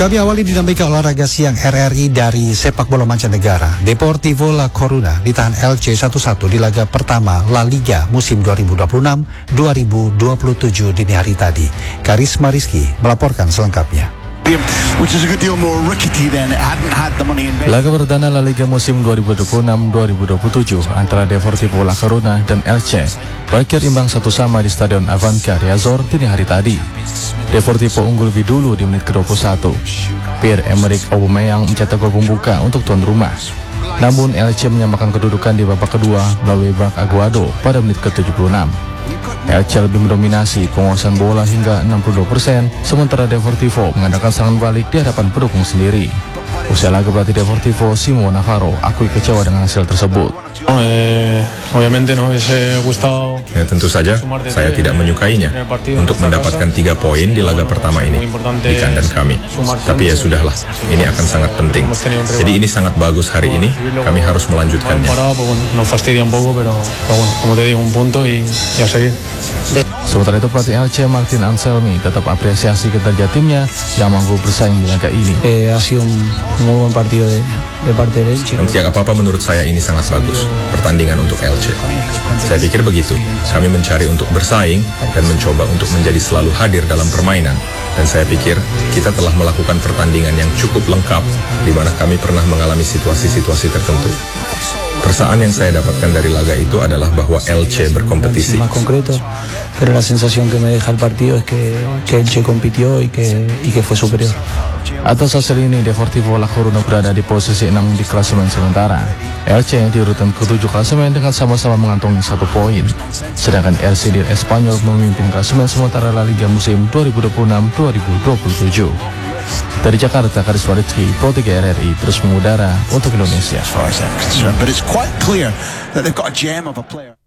Kami awali dinamika olahraga siang RRI dari sepak bola mancanegara. Deportivo La Coruna ditahan LC 1-1 di laga pertama La Liga musim 2026-2027 dini hari tadi. Karisma Rizky melaporkan selengkapnya. Laga perdana La Liga musim 2026-2027 antara Deportivo La Coruna dan Elche berakhir imbang 1-1 di Stadion Abanca Riazor dini hari tadi. Deportivo unggul lebih dulu di menit ke-21. Pierre-Emerick Aubameyang mencetak gol pembuka untuk tuan rumah. Namun Elche menyamakan kedudukan di babak kedua melalui Marc Aguado pada menit ke-76. Elche lebih mendominasi penguasaan bola hingga 62%, sementara Deportivo mengadakan serangan balik di hadapan pendukung sendiri. Usai laga pelatih Deportivo, Simon Navarro akui kecewa dengan hasil tersebut. Ya, tentu saja saya tidak menyukainya untuk mendapatkan 3 poin di laga pertama ini di kandang kami. Tapi ya sudahlah, ini akan sangat penting. Jadi ini sangat bagus hari ini, kami harus melanjutkannya. Sementara itu pelatih Elche Martin Anselmi tetap apresiasi kinerja timnya yang mampu bersaing di laga ini. Tidak apa-apa, menurut saya ini sangat bagus pertandingan untuk Elche. Saya pikir begitu. Kami mencari untuk bersaing dan mencoba untuk menjadi selalu hadir dalam permainan. Dan saya pikir kita telah melakukan pertandingan yang cukup lengkap di mana kami pernah mengalami situasi-situasi tertentu. Perasaan yang saya dapatkan dari laga itu adalah bahwa Elche berkompetisi. Pero la sensación que me deja el partido es que Elche compitió y que fue superior. Atas hasil ini, Deportivo La Coruna berada di posisi 6 di klasemen sementara. Elche di urutan ke-7 klasemen dengan sama-sama mengantongi 1 poin. Sedangkan RCD Espanyol memimpin klasemen sementara La Liga musim 2026-2027. Dari Jakarta, Karisma Rizky, Pro 3 RRI terus mengudara untuk Indonesia.